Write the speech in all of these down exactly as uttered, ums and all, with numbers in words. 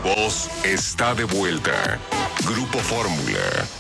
voz está de vuelta. Grupo Fórmula.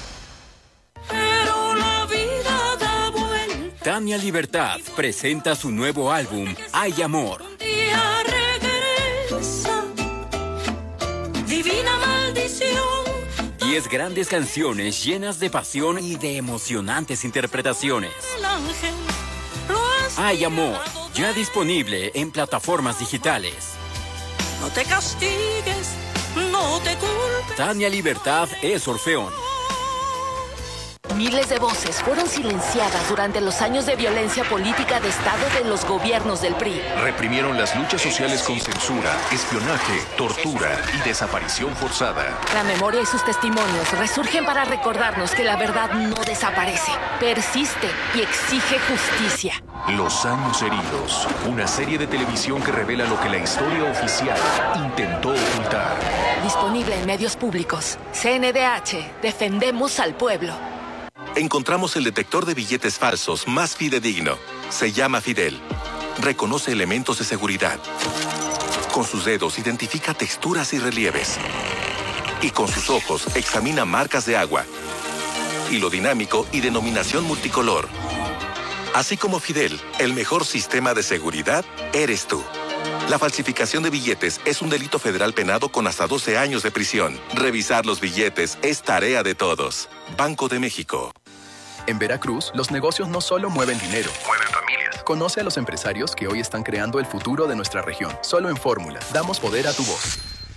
Pero la vida da vuelta. Tania Libertad presenta su nuevo álbum, Hay Amor. Un día regresa, divina maldición. Diez grandes canciones llenas de pasión y de emocionantes interpretaciones. El ángel lo has Hay Amor, llevado ya de- disponible en plataformas digitales. No te castigues, no te culpes. Tania Libertad es Orfeón. Miles de voces fueron silenciadas durante los años de violencia política de Estado de los gobiernos del P R I. Reprimieron las luchas sociales con censura, espionaje, tortura y desaparición forzada. La memoria y sus testimonios resurgen para recordarnos que la verdad no desaparece, persiste y exige justicia. Los años heridos, una serie de televisión que revela lo que la historia oficial intentó ocultar. Disponible en medios públicos. C N D H, defendemos al pueblo. Encontramos el detector de billetes falsos más fidedigno. Se llama Fidel. Reconoce elementos de seguridad. Con sus dedos identifica texturas y relieves. Y con sus ojos examina marcas de agua, hilo dinámico y denominación multicolor. Así como Fidel, el mejor sistema de seguridad eres tú. La falsificación de billetes es un delito federal penado con hasta doce años de prisión. Revisar los billetes es tarea de todos. Banco de México. En Veracruz, los negocios no solo mueven dinero, Mueven familias. conoce a los empresarios que hoy están creando el futuro de nuestra región. Solo en Fórmula, damos poder a tu voz.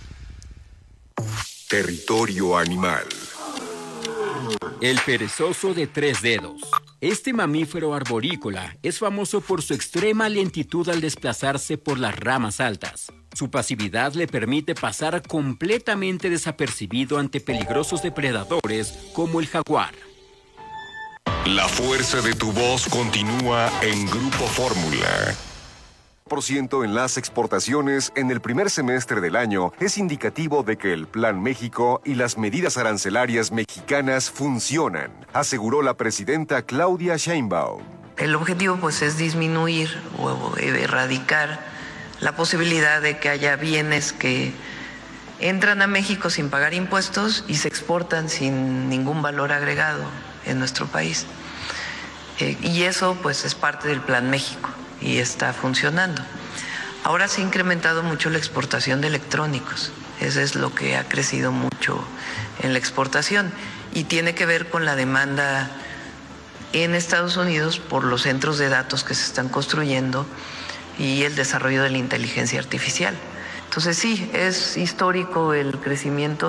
Territorio animal. El perezoso de tres dedos. Este mamífero arborícola es famoso por su extrema lentitud al desplazarse por las ramas altas. Su pasividad le permite pasar completamente desapercibido ante peligrosos depredadores como el jaguar. La fuerza de tu voz continúa en Grupo Fórmula. Por ciento en las exportaciones en el primer semestre del año es indicativo de que el Plan México y las medidas arancelarias mexicanas funcionan, aseguró la presidenta Claudia Sheinbaum. El objetivo pues es disminuir o erradicar la posibilidad de que haya bienes que entran a México sin pagar impuestos y se exportan sin ningún valor agregado en nuestro país. Eh, y eso pues es parte del Plan México y está funcionando. Ahora se ha incrementado mucho la exportación de electrónicos. Eso es lo que ha crecido mucho en la exportación y tiene que ver con la demanda en Estados Unidos por los centros de datos que se están construyendo y el desarrollo de la inteligencia artificial. Entonces sí, es histórico el crecimiento.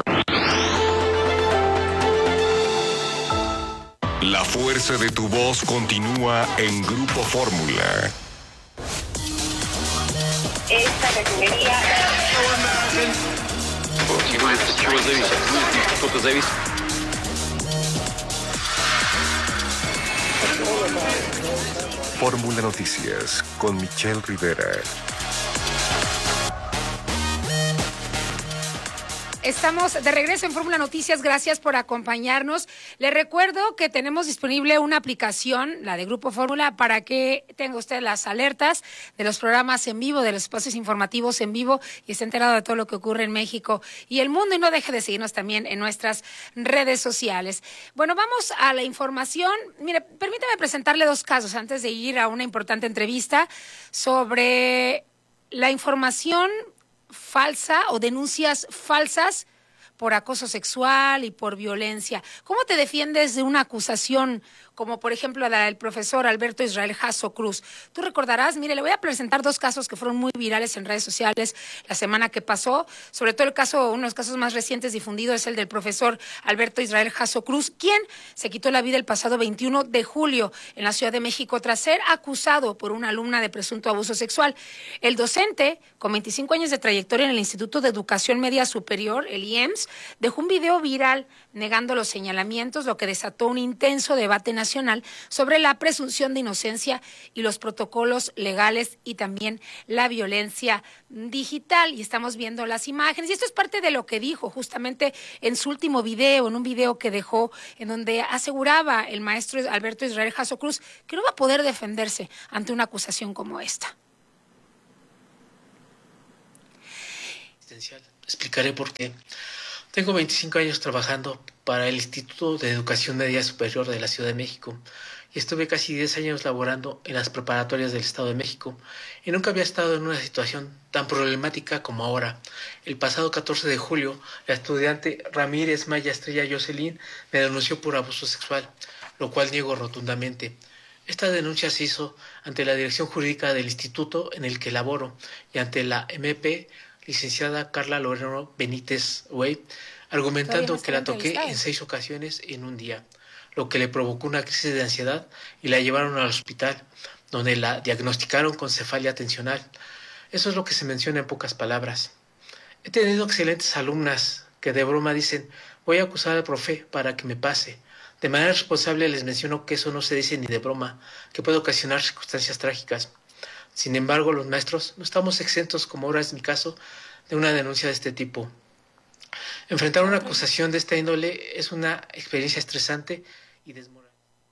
La fuerza de tu voz continúa en Grupo Fórmula. Esta refinería. Fórmula Noticias con Michelle Rivera. Estamos de regreso en Fórmula Noticias, gracias por acompañarnos. Les recuerdo que tenemos disponible una aplicación, la de Grupo Fórmula, para que tenga usted las alertas de los programas en vivo, de los espacios informativos en vivo y esté enterado de todo lo que ocurre en México y el mundo, y no deje de seguirnos también en nuestras redes sociales. Bueno, vamos a la información. Mire, permítame presentarle dos casos antes de ir a una importante entrevista sobre la información falsa o denuncias falsas por acoso sexual y por violencia. ¿Cómo te defiendes de una acusación como por ejemplo la del profesor Alberto Israel Jasso Cruz? Tú recordarás, mire, le voy a presentar dos casos que fueron muy virales en redes sociales la semana que pasó, sobre todo el caso, uno de los casos más recientes difundidos es el del profesor Alberto Israel Jasso Cruz, quien se quitó la vida el pasado veintiuno de julio en la Ciudad de México tras ser acusado por una alumna de presunto abuso sexual. El docente, con veinticinco años de trayectoria en el Instituto de Educación Media Superior, el I E M S, dejó un video viral negando los señalamientos, lo que desató un intenso debate nacional sobre la presunción de inocencia y los protocolos legales y también la violencia digital. Y estamos viendo las imágenes y esto es parte de lo que dijo justamente en su último video, en un video que dejó en donde aseguraba el maestro Alberto Israel Jasso Cruz que no va a poder defenderse ante una acusación como esta. asistencial. Explicaré por qué. Tengo veinticinco años trabajando para el Instituto de Educación Media Superior de la Ciudad de México y estuve casi diez años laborando en las preparatorias del Estado de México y nunca había estado en una situación tan problemática como ahora. El pasado catorce de julio, la estudiante Ramírez Maya Estrella Jocelyn me denunció por abuso sexual, lo cual niego rotundamente. Esta denuncia se hizo ante la dirección jurídica del instituto en el que laboro y ante la M P, licenciada Carla Loreno Benítez Wey, argumentando que la toqué en seis ocasiones en un día, lo que le provocó una crisis de ansiedad y la llevaron al hospital, donde la diagnosticaron con cefalia tensional. Eso es lo que se menciona en pocas palabras. He tenido excelentes alumnas que de broma dicen, voy a acusar al profe para que me pase. De manera responsable les menciono que eso no se dice ni de broma, que puede ocasionar circunstancias trágicas. Sin embargo, los maestros no estamos exentos, como ahora es mi caso, de una denuncia de este tipo. Enfrentar una acusación de esta índole es una experiencia estresante y desmoralizante.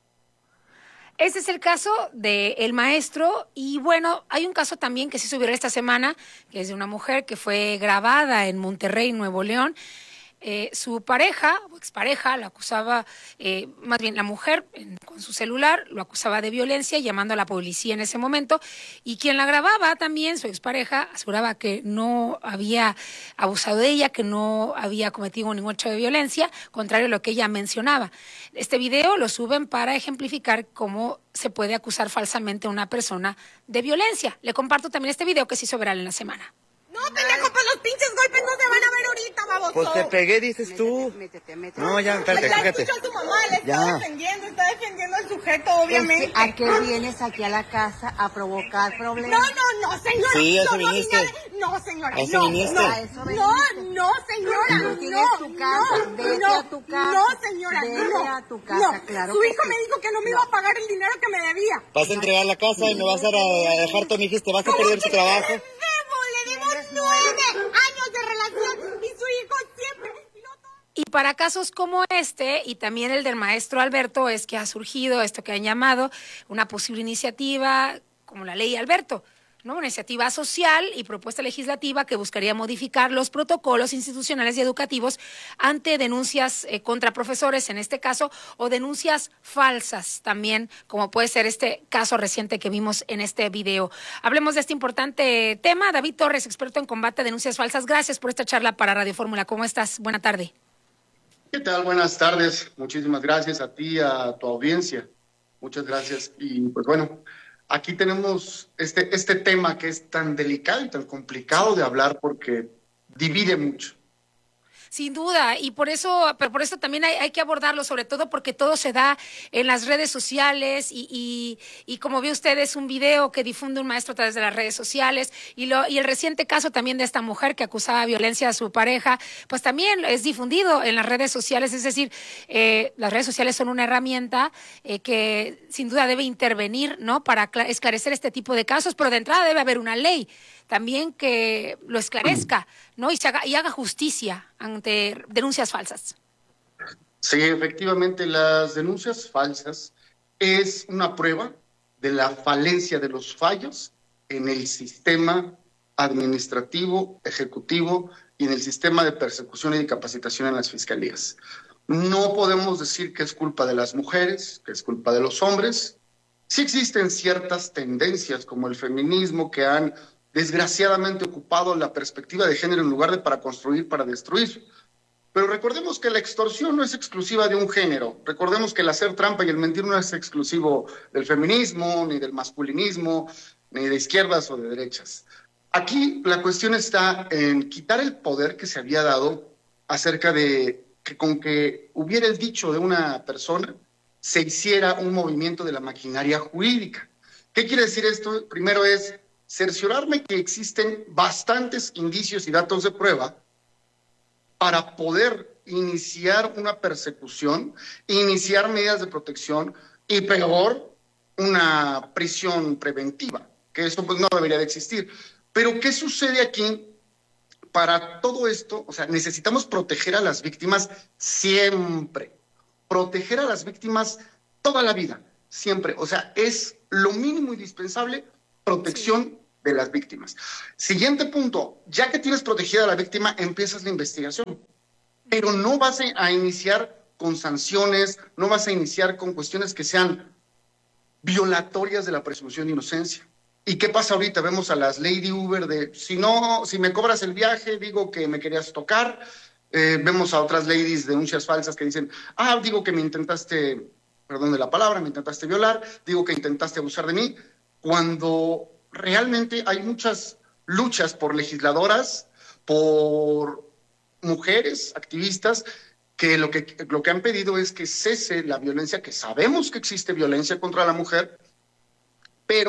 Este es el caso del maestro y bueno, hay un caso también que se subió esta semana, que es de una mujer que fue grabada en Monterrey, Nuevo León. Eh, su pareja o expareja la acusaba, eh, más bien la mujer en, con su celular lo acusaba de violencia, llamando a la policía en ese momento, y quien la grababa también, su expareja, aseguraba que no había abusado de ella, que no había cometido ningún hecho de violencia, contrario a lo que ella mencionaba. Este video lo suben para ejemplificar cómo se puede acusar falsamente a una persona de violencia. Le comparto también este video que se hizo viral en la semana. No, pendejo, pues los pinches golpes no se van a ver ahorita, baboso. Pues te pegué, dices tú. Métete, métete. No, ya, espérate, ya fíjate. escuchó a su mamá, le ya. está defendiendo, está defendiendo al sujeto, obviamente. Es que, ¿a qué vienes aquí a la casa a provocar problemas? No, no, no, señora. Sí, a eso no, viniste. No, no, señora, ¿A eso no, viniste? no, ¿A eso no, viniste? no, señora, Tú tienes no, tu casa, no, vete no, a tu casa. no, señora, vete no, a tu casa, no. claro Su que hijo sí. me dijo que no me iba a pagar el dinero que me debía. Vas a entregar la casa y me vas a dejar tu hijos, te vas a perder tu trabajo. Le debo, le debo nueve años de relación y su hijo siempre... Y para casos como este, y también el del maestro Alberto, es que ha surgido esto que han llamado una posible iniciativa como la ley Alberto, ¿no? Una iniciativa social y propuesta legislativa que buscaría modificar los protocolos institucionales y educativos ante denuncias eh, contra profesores, en este caso, o denuncias falsas también, como puede ser este caso reciente que vimos en este video. Hablemos de este importante tema. David Torres, experto en combate a denuncias falsas. Gracias por esta charla para Radio Fórmula. ¿Cómo estás? Buena tarde. ¿Qué tal? Buenas tardes. Muchísimas gracias a ti, a tu audiencia. Muchas gracias. Y pues bueno, aquí tenemos este, este tema que es tan delicado y tan complicado de hablar porque divide mucho. Sin duda, y por eso, pero por eso también hay, hay que abordarlo, sobre todo porque todo se da en las redes sociales y, y, y como ve usted es un video que difunde un maestro a través de las redes sociales y, lo, y el reciente caso también de esta mujer que acusaba de violencia a su pareja, pues también es difundido en las redes sociales, es decir, eh, las redes sociales son una herramienta eh, que sin duda debe intervenir, ¿no?, para esclarecer este tipo de casos, pero de entrada debe haber una ley también que lo esclarezca, ¿no? Y, se haga, y haga justicia ante denuncias falsas. Sí, efectivamente, las denuncias falsas es una prueba de la falencia de los fallos en el sistema administrativo, ejecutivo y en el sistema de persecución y capacitación en las fiscalías. No podemos decir que es culpa de las mujeres, que es culpa de los hombres. Sí existen ciertas tendencias como el feminismo que han desgraciadamente ocupado la perspectiva de género en lugar de para construir, para destruir. Pero recordemos que la extorsión no es exclusiva de un género. Recordemos que el hacer trampa y el mentir no es exclusivo del feminismo, ni del masculinismo, ni de izquierdas o de derechas. Aquí la cuestión está en quitar el poder que se había dado acerca de que con que hubiera el dicho de una persona se hiciera un movimiento de la maquinaria jurídica. ¿Qué quiere decir esto? Primero es cerciorarme que existen bastantes indicios y datos de prueba para poder iniciar una persecución, iniciar medidas de protección y peor, una prisión preventiva, que eso pues no debería de existir. Pero ¿qué sucede aquí? Para todo esto, o sea, necesitamos proteger a las víctimas siempre, proteger a las víctimas toda la vida, siempre. O sea, es lo mínimo indispensable, protección de las víctimas. Siguiente punto, ya que tienes protegida a la víctima, empiezas la investigación, pero no vas a iniciar con sanciones, no vas a iniciar con cuestiones que sean violatorias de la presunción de inocencia. ¿Y qué pasa ahorita? Vemos a las Lady Uber de, si no, si me cobras el viaje, digo que me querías tocar. Eh, vemos a otras ladies, denuncias falsas que dicen, ah, digo que me intentaste, perdón de la palabra, me intentaste violar, digo que intentaste abusar de mí, cuando realmente hay muchas luchas por legisladoras, por mujeres activistas, que lo que, lo que han pedido es que cese la violencia, que sabemos que existe violencia contra la mujer, pero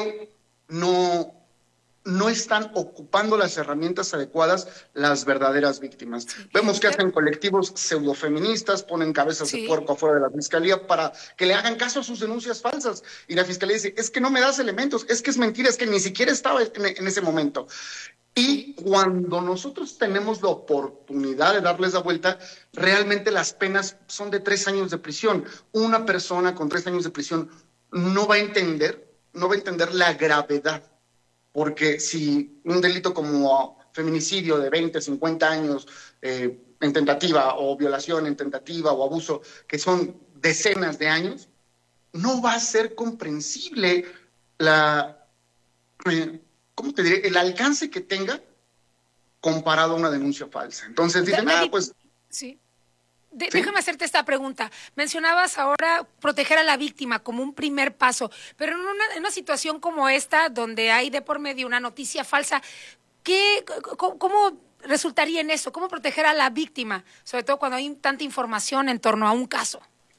no, no están ocupando las herramientas adecuadas las verdaderas víctimas. Sí. Vemos que hacen colectivos pseudofeministas, ponen cabezas sí. de puerco afuera de la fiscalía para que le hagan caso a sus denuncias falsas. Y la fiscalía dice, es que no me das elementos, es que es mentira, es que ni siquiera estaba en, en ese momento. Y cuando nosotros tenemos la oportunidad de darles la vuelta, realmente las penas son de tres años de prisión. Una persona con tres años de prisión no va a entender, no va a entender la gravedad. Porque si un delito como feminicidio de veinte, cincuenta años eh, en tentativa, o violación en tentativa, o abuso, que son decenas de años, no va a ser comprensible la... Eh, ¿cómo te diré? El alcance que tenga comparado a una denuncia falsa. Entonces dicen, ah, pues... Sí. De, ¿Sí? Déjame hacerte esta pregunta. Mencionabas ahora proteger a la víctima como un primer paso, pero en una, en una situación como esta, donde hay de por medio una noticia falsa, ¿qué, cómo, ¿cómo resultaría en eso? ¿Cómo proteger a la víctima? Sobre todo cuando hay tanta información en torno a un caso.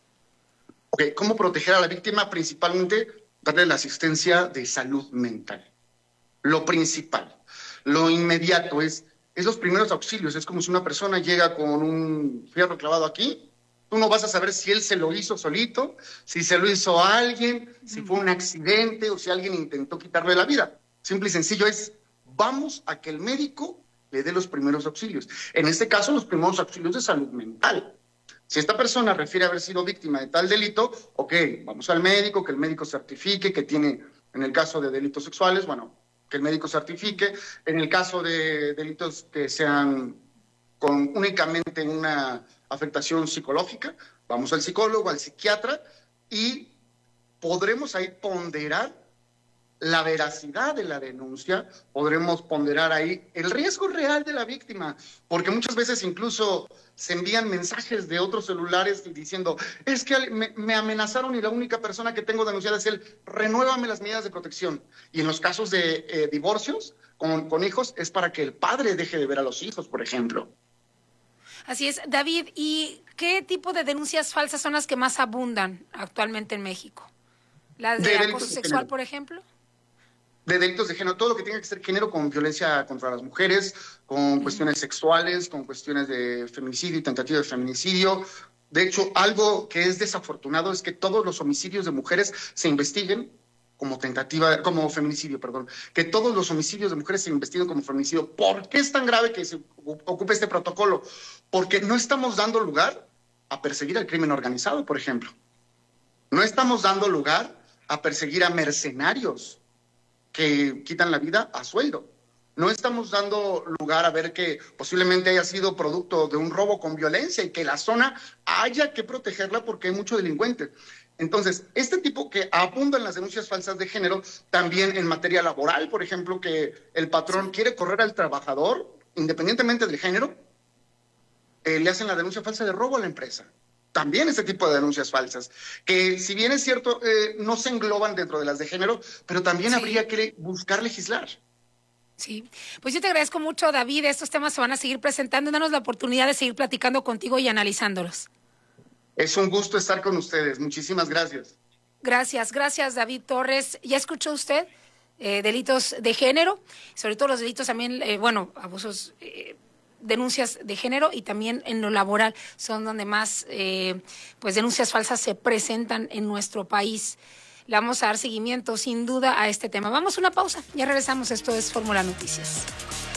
Ok, ¿cómo proteger a la víctima? Principalmente darle la asistencia de salud mental. Lo principal, lo inmediato es, es los primeros auxilios. Es como si una persona llega con un fierro clavado aquí, tú no vas a saber si él se lo hizo solito, si se lo hizo a alguien, si fue un accidente o si alguien intentó quitarle la vida. Simple y sencillo es, vamos a que el médico le dé los primeros auxilios. En este caso, los primeros auxilios de salud mental. Si esta persona refiere haber sido víctima de tal delito, ok, vamos al médico, que el médico certifique que tiene, en el caso de delitos sexuales, bueno, que el médico certifique. En el caso de delitos que sean con únicamente una afectación psicológica, vamos al psicólogo, al psiquiatra, y podremos ahí ponderar la veracidad de la denuncia, podremos ponderar ahí el riesgo real de la víctima, porque muchas veces incluso se envían mensajes de otros celulares diciendo, es que me, me amenazaron y la única persona que tengo denunciada es él, renuévame las medidas de protección. Y en los casos de eh, divorcios con, con hijos es para que el padre deje de ver a los hijos, por ejemplo. Así es. David, ¿y qué tipo de denuncias falsas son las que más abundan actualmente en México? ¿Las de, de acoso sexual, por ejemplo? De delitos de género, todo lo que tenga que ser género, con violencia contra las mujeres, con cuestiones sexuales, con cuestiones de feminicidio y tentativa de feminicidio. De hecho, algo que es desafortunado es que todos los homicidios de mujeres se investiguen como tentativa, como feminicidio, perdón, que todos los homicidios de mujeres se investiguen como feminicidio. ¿Por qué es tan grave que se ocupe este protocolo? Porque no estamos dando lugar a perseguir al crimen organizado, por ejemplo. No estamos dando lugar a perseguir a mercenarios que quitan la vida a sueldo. No estamos dando lugar a ver que posiblemente haya sido producto de un robo con violencia y que la zona haya que protegerla porque hay mucho delincuente. Entonces, este tipo que abundan las denuncias falsas de género, también en materia laboral, por ejemplo, que el patrón quiere correr al trabajador, independientemente del género, eh, le hacen la denuncia falsa de robo a la empresa. También ese tipo de denuncias falsas, que si bien es cierto, eh, no se engloban dentro de las de género, pero también sí habría que buscar legislar. Sí, pues yo te agradezco mucho, David. Estos temas se van a seguir presentando. Danos la oportunidad de seguir platicando contigo y analizándolos. Es un gusto estar con ustedes. Muchísimas gracias. Gracias, gracias, David Torres. ¿Ya escuchó usted? Eh, delitos de género, sobre todo los delitos también, eh, bueno, abusos... Eh, denuncias de género y también en lo laboral son donde más eh, pues denuncias falsas se presentan en nuestro país. Le vamos a dar seguimiento sin duda a este tema. Vamos a una pausa, ya regresamos. Esto es Fórmula Noticias.